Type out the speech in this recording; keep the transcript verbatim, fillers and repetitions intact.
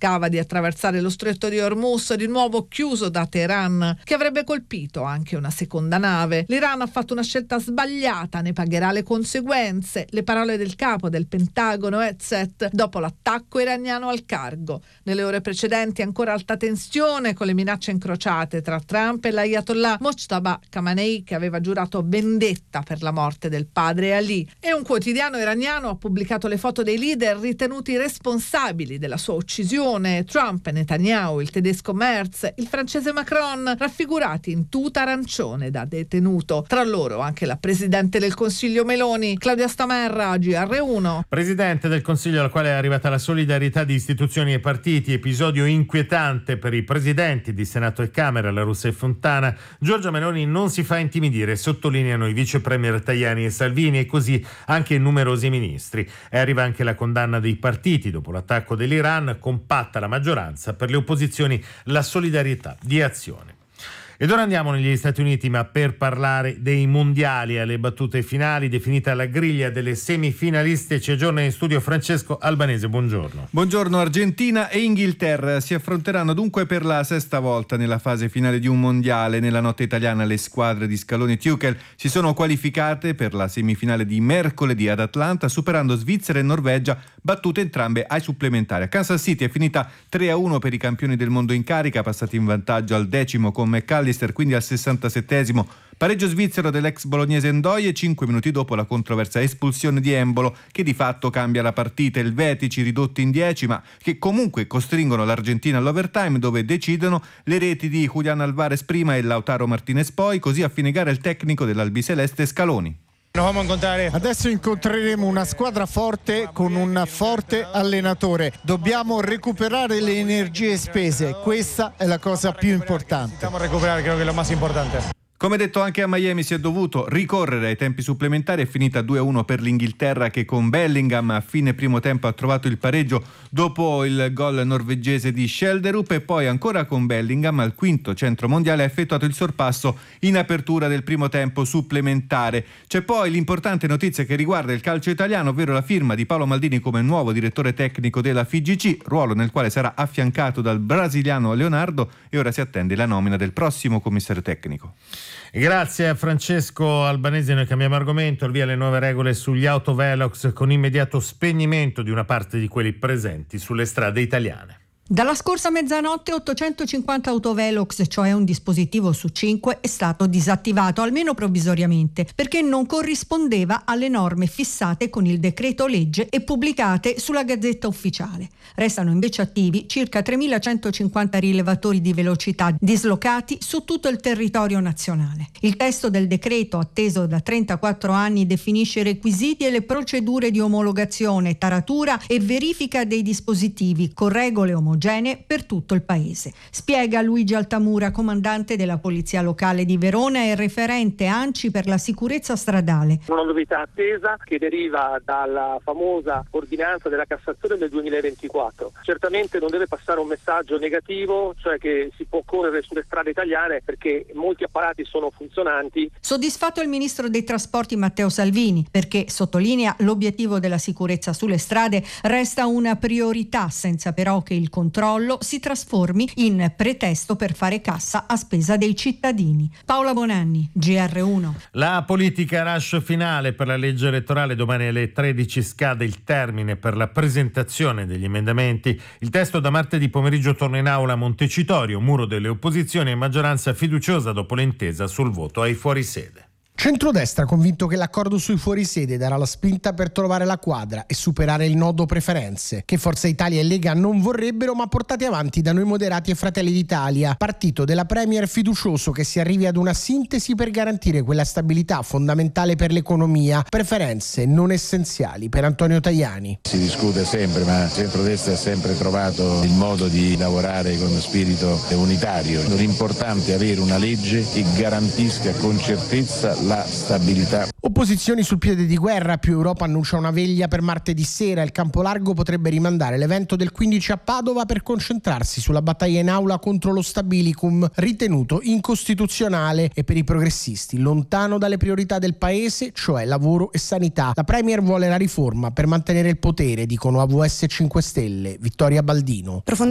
rischiava di attraversare lo stretto di Hormuz, di nuovo chiuso da Teheran, che avrebbe colpito anche una seconda nave. L'Iran ha fatto una scelta sbagliata, ne pagherà le conseguenze. Le parole del capo del Pentagono Hegseth dopo l'attacco iraniano al cargo. Nelle ore precedenti ancora alta tensione con le minacce incrociate tra Trump e l'Ayatollah Mojtaba Khamenei, che aveva giurato vendetta per la morte del padre Ali. E un quotidiano iraniano ha pubblicato le foto dei leader ritenuti responsabili della sua uccisione: Trump, Netanyahu, il tedesco Merz, il francese Macron, raffigurati in tuta arancione da detenuto. Tra loro anche la presidente del Consiglio Meloni. Claudia Stamerra, G R uno. Presidente del Consiglio al quale è arrivata la solidarietà di istituzioni e partiti, episodio inquietante per i presidenti di Senato e Camera, La Russa e Fontana. Giorgia Meloni non si fa intimidire, sottolineano i vice premier Tajani e Salvini, e così anche numerosi ministri. E arriva anche la condanna dei partiti dopo l'attacco dell'Iran, compatta la maggioranza, per le opposizioni la solidarietà di Azione. Ed ora andiamo negli Stati Uniti, ma per parlare dei mondiali alle battute finali, definita la griglia delle semifinaliste. Ci aggiorna in studio Francesco Albanese, buongiorno. Buongiorno. Argentina e Inghilterra si affronteranno dunque per la sesta volta nella fase finale di un mondiale. Nella notte italiana le squadre di Scaloni e Tuchel si sono qualificate per la semifinale di mercoledì ad Atlanta, superando Svizzera e Norvegia, battute entrambe ai supplementari. A Kansas City è finita tre a uno per i campioni del mondo in carica, passati in vantaggio al decimo con McCallister, quindi al sessantasettesimo. Pareggio svizzero dell'ex bolognese Ndoye cinque minuti dopo la controversa espulsione di Embolo, che di fatto cambia la partita. Elvetici ridotti in dieci, ma che comunque costringono l'Argentina all'overtime, dove decidono le reti di Julián Alvarez prima e Lautaro Martinez poi. Così a fine gara il tecnico dell'albiceleste Scaloni. Adesso incontreremo una squadra forte con un forte allenatore. Dobbiamo recuperare le energie spese, questa è la cosa più importante. Dobbiamo recuperare, credo che è lo más importante. Come detto, anche a Miami si è dovuto ricorrere ai tempi supplementari. È finita due a uno per l'Inghilterra, che con Bellingham a fine primo tempo ha trovato il pareggio dopo il gol norvegese di Schelderup, e poi ancora con Bellingham al quinto centro mondiale ha effettuato il sorpasso in apertura del primo tempo supplementare. C'è poi l'importante notizia che riguarda il calcio italiano, ovvero la firma di Paolo Maldini come nuovo direttore tecnico della F I G C, ruolo nel quale sarà affiancato dal brasiliano Leonardo, e ora si attende la nomina del prossimo commissario tecnico. Grazie a Francesco Albanese. Noi cambiamo argomento, al via le nuove regole sugli autovelox, con immediato spegnimento di una parte di quelli presenti sulle strade italiane. Dalla scorsa mezzanotte ottocentocinquanta autovelox, cioè un dispositivo su cinque, è stato disattivato, almeno provvisoriamente, perché non corrispondeva alle norme fissate con il decreto legge e pubblicate sulla Gazzetta Ufficiale. Restano invece attivi circa tremilacentocinquanta rilevatori di velocità dislocati su tutto il territorio nazionale. Il testo del decreto, atteso da trentaquattro anni, definisce i requisiti e le procedure di omologazione, taratura e verifica dei dispositivi con regole omogenee per tutto il paese. Spiega Luigi Altamura, comandante della Polizia Locale di Verona e referente ANCI per la sicurezza stradale. Una novità attesa che deriva dalla famosa ordinanza della Cassazione del duemilaventiquattro. Certamente non deve passare un messaggio negativo, cioè che si può correre sulle strade italiane perché molti apparati sono funzionanti. Soddisfatto il ministro dei trasporti Matteo Salvini, perché sottolinea l'obiettivo della sicurezza sulle strade resta una priorità, senza però che il controllo si trasformi in pretesto per fare cassa a spesa dei cittadini. Paola Bonanni, G R uno. La politica, rush finale per la legge elettorale. Domani alle tredici scade il termine per la presentazione degli emendamenti. Il testo da martedì pomeriggio torna in aula a Montecitorio, muro delle opposizioni e maggioranza fiduciosa dopo l'intesa sul voto ai fuorisede. Centrodestra convinto che l'accordo sui fuorisede darà la spinta per trovare la quadra e superare il nodo preferenze, che Forza Italia e Lega non vorrebbero, ma portati avanti da Noi Moderati e Fratelli d'Italia, partito della Premier fiducioso che si arrivi ad una sintesi per garantire quella stabilità fondamentale per l'economia, preferenze non essenziali per Antonio Tajani. Si discute sempre, ma il centrodestra ha sempre trovato il modo di lavorare con spirito unitario. L'importante è avere una legge che garantisca con certezza la stabilità. Opposizioni sul piede di guerra, più Europa annuncia una veglia per martedì sera. Il Campolargo potrebbe rimandare l'evento del quindici a Padova per concentrarsi sulla battaglia in aula contro lo stabilicum, ritenuto incostituzionale, e per i progressisti lontano dalle priorità del paese, cioè lavoro e sanità. La Premier vuole la riforma per mantenere il potere, dicono A V S cinque Stelle. Vittoria Baldino.